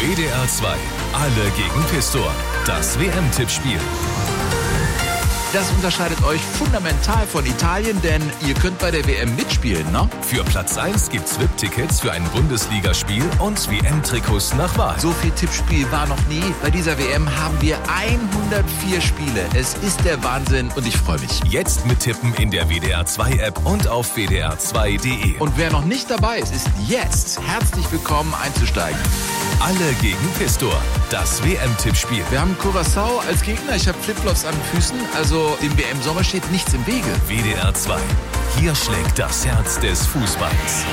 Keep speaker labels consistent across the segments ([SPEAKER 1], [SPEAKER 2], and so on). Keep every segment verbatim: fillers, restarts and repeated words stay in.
[SPEAKER 1] W D R zwei. Alle gegen Pistor. Das W M-Tippspiel.
[SPEAKER 2] Das unterscheidet euch fundamental von Italien, denn ihr könnt bei der W M mitspielen, ne?
[SPEAKER 1] Für Platz eins gibt's V I P-Tickets für ein Bundesligaspiel und W M-Trikots nach Wahl.
[SPEAKER 2] So viel Tippspiel war noch nie. Bei dieser W M haben wir hundertvier Spiele. Es ist der Wahnsinn und ich freue mich.
[SPEAKER 1] Jetzt mittippen in der W D R zwei App und auf w d r zwei punkt d e.
[SPEAKER 2] Und wer noch nicht dabei ist, ist jetzt herzlich willkommen einzusteigen.
[SPEAKER 1] Alle gegen Pistor. Das W M-Tippspiel.
[SPEAKER 2] Wir haben Curaçao als Gegner. Ich habe Flipflops an den Füßen. Also dem W M-Sommer steht nichts im Wege.
[SPEAKER 1] W D R zwei. Hier schlägt das Herz des Fußballs.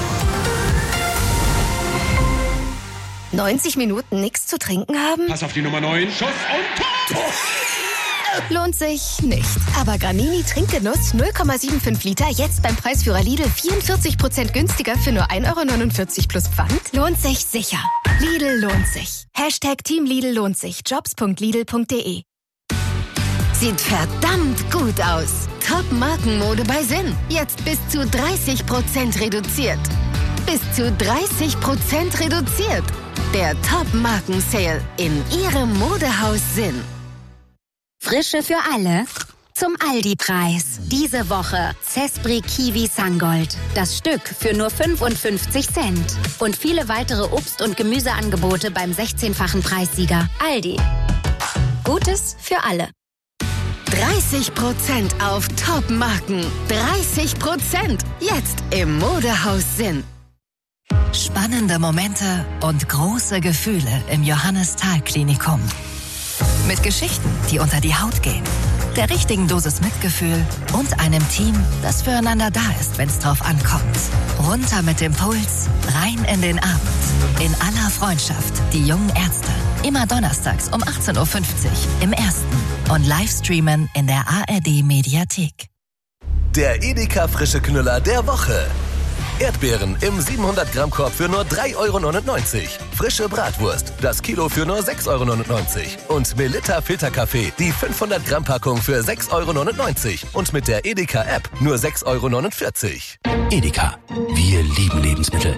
[SPEAKER 3] neunzig Minuten nichts zu trinken haben?
[SPEAKER 4] Pass auf die Nummer neun. Schuss und Tor!
[SPEAKER 3] Lohnt sich nicht. Aber Granini Trinkgenuss null Komma fünfundsiebzig Liter jetzt beim Preisführer Lidl vierundvierzig Prozent günstiger für nur ein Euro neunundvierzig plus Pfand. Lohnt sich sicher. Lidl lohnt sich. Hashtag Team Lidl lohnt sich. jobs punkt lidl punkt d e. Sieht verdammt gut aus. Top-Markenmode bei Sinn. Jetzt bis zu dreißig Prozent reduziert. Bis zu dreißig Prozent reduziert. Der Top-Marken-Sale in Ihrem Modehaus Sinn.
[SPEAKER 5] Frische für alle zum Aldi-Preis. Diese Woche Zespri Kiwi Sangold. Das Stück für nur fünfundfünfzig Cent. Und viele weitere Obst- und Gemüseangebote beim sechzehnfachen Preissieger. Aldi. Gutes für alle.
[SPEAKER 3] dreißig Prozent auf Top-Marken. dreißig Prozent jetzt im Modehaus Sinn.
[SPEAKER 6] Spannende Momente und große Gefühle im Johannes-Thal-Klinikum. Mit Geschichten, die unter die Haut gehen, der richtigen Dosis Mitgefühl und einem Team, das füreinander da ist, wenn es drauf ankommt. Runter mit dem Puls, rein in den Abend. In aller Freundschaft, die jungen Ärzte. Immer donnerstags um achtzehn Uhr fünfzig im Ersten und Livestreamen in der A R D-Mediathek.
[SPEAKER 1] Der Edeka Frische Knüller der Woche. Erdbeeren im siebenhundert Gramm Korb für nur drei Euro neunundneunzig. Frische Bratwurst, das Kilo für nur sechs Euro neunundneunzig. Und Melitta Filterkaffee, die fünfhundert Gramm Packung für sechs Euro neunundneunzig. Und mit der Edeka App nur sechs Euro neunundvierzig.
[SPEAKER 7] Edeka, wir lieben Lebensmittel.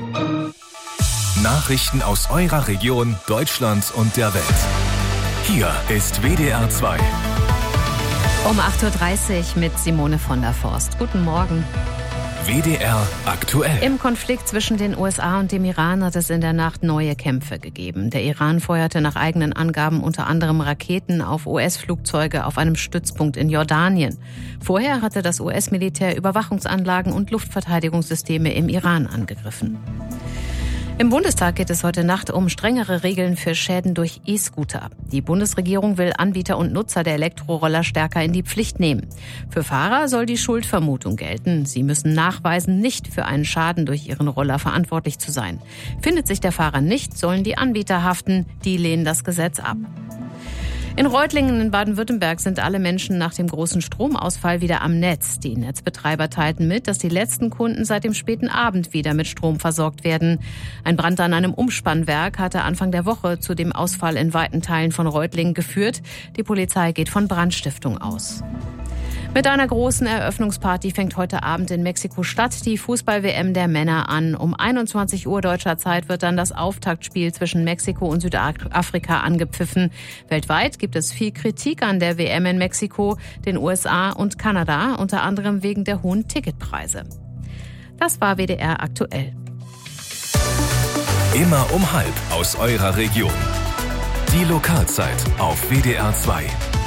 [SPEAKER 1] Nachrichten aus eurer Region, Deutschland und der Welt. Hier ist W D R zwei.
[SPEAKER 8] Um acht Uhr dreißig mit Simone von der Forst. Guten Morgen.
[SPEAKER 1] W D R aktuell.
[SPEAKER 8] Im Konflikt zwischen den U S A und dem Iran hat es in der Nacht neue Kämpfe gegeben. Der Iran feuerte nach eigenen Angaben unter anderem Raketen auf U S-Flugzeuge auf einem Stützpunkt in Jordanien. Vorher hatte das U S-Militär Überwachungsanlagen und Luftverteidigungssysteme im Iran angegriffen. Im Bundestag geht es heute Nacht um strengere Regeln für Schäden durch E-Scooter. Die Bundesregierung will Anbieter und Nutzer der Elektroroller stärker in die Pflicht nehmen. Für Fahrer soll die Schuldvermutung gelten. Sie müssen nachweisen, nicht für einen Schaden durch ihren Roller verantwortlich zu sein. Findet sich der Fahrer nicht, sollen die Anbieter haften. Die lehnen das Gesetz ab. In Reutlingen in Baden-Württemberg sind alle Menschen nach dem großen Stromausfall wieder am Netz. Die Netzbetreiber teilten mit, dass die letzten Kunden seit dem späten Abend wieder mit Strom versorgt werden. Ein Brand an einem Umspannwerk hatte Anfang der Woche zu dem Ausfall in weiten Teilen von Reutlingen geführt. Die Polizei geht von Brandstiftung aus. Mit einer großen Eröffnungsparty fängt heute Abend in Mexiko-Stadt die Fußball-W M der Männer an. Um einundzwanzig Uhr deutscher Zeit wird dann das Auftaktspiel zwischen Mexiko und Südafrika angepfiffen. Weltweit gibt es viel Kritik an der W M in Mexiko, den U S A und Kanada, unter anderem wegen der hohen Ticketpreise. Das war W D R aktuell.
[SPEAKER 1] Immer um halb aus eurer Region. Die Lokalzeit auf W D R zwei.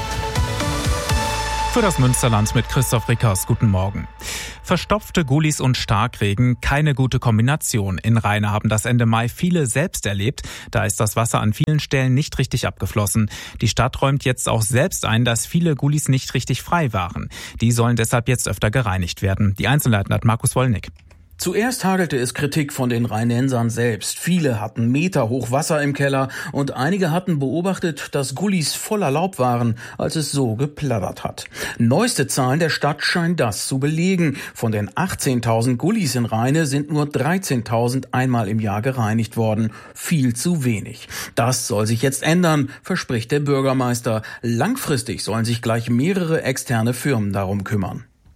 [SPEAKER 9] Für das Münsterland mit Christoph Rickers. Guten Morgen. Verstopfte Gullis und Starkregen, keine gute Kombination. In Rheine haben das Ende Mai viele selbst erlebt. Da ist das Wasser an vielen Stellen nicht richtig abgeflossen. Die Stadt räumt jetzt auch selbst ein, dass viele Gullis nicht richtig frei waren. Die sollen deshalb jetzt öfter gereinigt werden. Die Einzelheiten hat Markus Wollnick.
[SPEAKER 10] Zuerst hagelte es Kritik von den Rheinensern selbst. Viele hatten meterhoch Wasser im Keller und einige hatten beobachtet, dass Gullis voller Laub waren, als es so geplattert hat. Neueste Zahlen der Stadt scheinen das zu belegen. Von den achtzehntausend Gullis in Rheine sind nur dreizehntausend einmal im Jahr gereinigt worden. Viel zu wenig. Das soll sich jetzt ändern, verspricht der Bürgermeister. Langfristig sollen sich gleich mehrere externe Firmen darum kümmern.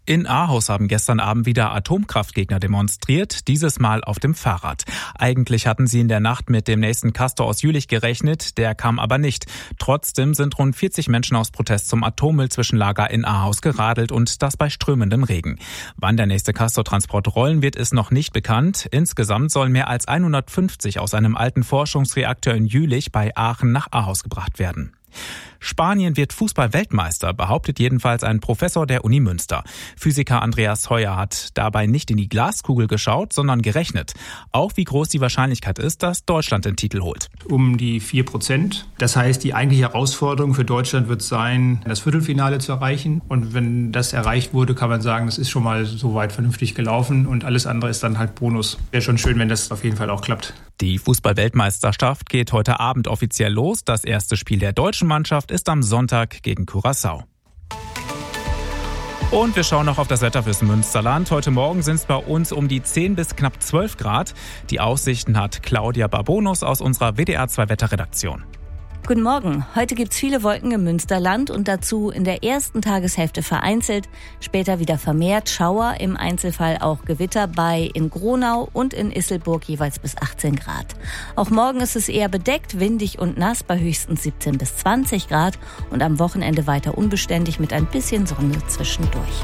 [SPEAKER 9] In Ahaus haben gestern Abend wieder Atomkraftgegner demonstriert, dieses Mal auf dem Fahrrad. Eigentlich hatten sie in der Nacht mit dem nächsten Castor aus Jülich gerechnet, der kam aber nicht. Trotzdem sind rund vierzig Menschen aus Protest zum Atommüllzwischenlager in Ahaus geradelt und das bei strömendem Regen. Wann der nächste Castor-Transport rollen wird, ist noch nicht bekannt. Insgesamt sollen mehr als hundertfünfzig aus einem alten Forschungsreaktor in Jülich bei Aachen nach Ahaus gebracht werden. Spanien wird Fußball-Weltmeister, behauptet jedenfalls ein Professor der Uni Münster. Physiker Andreas Heuer hat dabei nicht in die Glaskugel geschaut, sondern gerechnet. Auch wie groß die Wahrscheinlichkeit ist, dass Deutschland den Titel holt.
[SPEAKER 11] Um die vier Prozent. Das heißt, die eigentliche Herausforderung für Deutschland wird sein, das Viertelfinale zu erreichen. Und wenn das erreicht wurde, kann man sagen, das ist schon mal soweit vernünftig gelaufen und alles andere ist dann halt Bonus. Wäre schon schön, wenn das auf jeden Fall auch klappt.
[SPEAKER 9] Die Fußball-Weltmeisterschaft geht heute Abend offiziell los. Das erste Spiel der deutschen Mannschaft ist am Sonntag gegen Curaçao. Und wir schauen noch auf das Wetter fürs Münsterland. Heute Morgen sind es bei uns um die zehn bis knapp zwölf Grad. Die Aussichten hat Claudia Barbonus aus unserer W D R zwei Wetterredaktion.
[SPEAKER 12] Guten Morgen. Heute gibt's viele Wolken im Münsterland und dazu in der ersten Tageshälfte vereinzelt, später wieder vermehrt Schauer, im Einzelfall auch Gewitter bei in Gronau und in Isselburg jeweils bis achtzehn Grad. Auch morgen ist es eher bedeckt, windig und nass bei höchstens siebzehn bis zwanzig Grad und am Wochenende weiter unbeständig mit ein bisschen Sonne zwischendurch.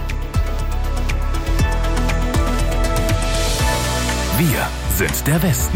[SPEAKER 1] Wir sind der Westen.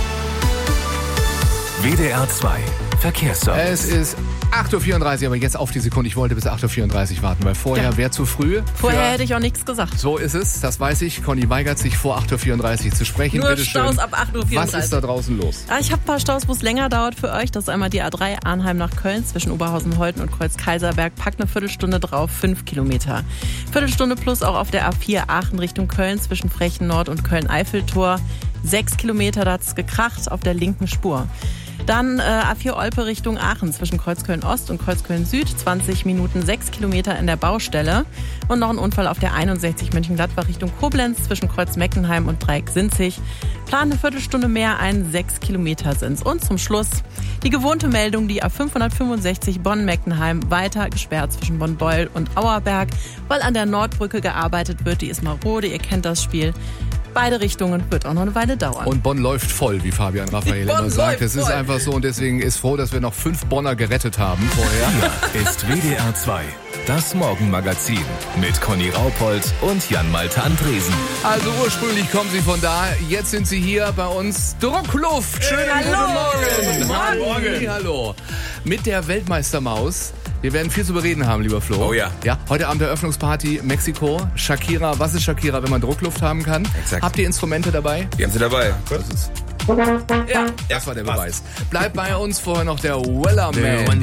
[SPEAKER 1] W D R zwei Verkehrsservice.
[SPEAKER 13] Es ist acht Uhr vierunddreißig, aber jetzt auf die Sekunde. Ich wollte bis acht Uhr vierunddreißig warten, weil vorher ja. wäre zu früh.
[SPEAKER 14] Vorher hätte ich auch nichts gesagt.
[SPEAKER 13] So ist es, das weiß ich. Conny weigert sich, vor acht Uhr vierunddreißig zu sprechen.
[SPEAKER 14] Nur
[SPEAKER 13] Bitte
[SPEAKER 14] Staus
[SPEAKER 13] schön.
[SPEAKER 14] ab acht Uhr vierunddreißig.
[SPEAKER 13] Was ist da draußen los?
[SPEAKER 14] Ja, ich habe ein paar Staus, wo es länger dauert für euch. Das ist einmal die A drei Arnheim nach Köln zwischen Oberhausen-Holten und Kreuz-Kaiserberg. Packt eine Viertelstunde drauf, fünf Kilometer. Viertelstunde plus auch auf der A vier Aachen Richtung Köln zwischen Frechen Nord und Köln-Eiffeltor. Sechs Kilometer, da hat es gekracht auf der linken Spur. Dann äh, A vier Olpe Richtung Aachen zwischen Kreuzköln-Ost und Kreuzköln-Süd. zwanzig Minuten, sechs Kilometer in der Baustelle. Und noch ein Unfall auf der einundsechzig Mönchengladbach Richtung Koblenz zwischen Kreuz-Meckenheim und Dreieck-Sinzig. Plan eine Viertelstunde mehr ein, sechs Kilometer sind's. Und zum Schluss die gewohnte Meldung, die A fünfhundertfünfundsechzig Bonn-Meckenheim weiter gesperrt zwischen Bonn-Beul und Auerberg, weil an der Nordbrücke gearbeitet wird. Die ist marode, ihr kennt das Spiel. Beide Richtungen wird auch noch eine Weile dauern.
[SPEAKER 13] Und Bonn läuft voll, wie Fabian Raphael immer sagt. Es ist einfach so und deswegen ist froh, dass wir noch fünf Bonner gerettet haben vorher.
[SPEAKER 1] Hier ist W D R zwei, das Morgenmagazin mit Conny Raupold und Jan-Malte Andresen.
[SPEAKER 13] Also ursprünglich kommen sie von da, jetzt sind sie hier bei uns. Druckluft, schönen
[SPEAKER 14] hey,
[SPEAKER 13] guten
[SPEAKER 14] hallo.
[SPEAKER 13] Morgen.
[SPEAKER 14] Guten Morgen.
[SPEAKER 13] Morgen. Hallo. Mit der Weltmeistermaus. Wir werden viel zu bereden haben, lieber Flo.
[SPEAKER 2] Oh ja.
[SPEAKER 13] Ja, heute Abend Eröffnungsparty Mexiko. Shakira, was ist Shakira, wenn man Druckluft haben kann?
[SPEAKER 2] Exakt.
[SPEAKER 13] Habt ihr Instrumente dabei?
[SPEAKER 2] Wir haben sie dabei.
[SPEAKER 13] Das ist
[SPEAKER 14] Ja,
[SPEAKER 13] das war der Beweis. Bleibt bei uns vorher noch der Wellerman.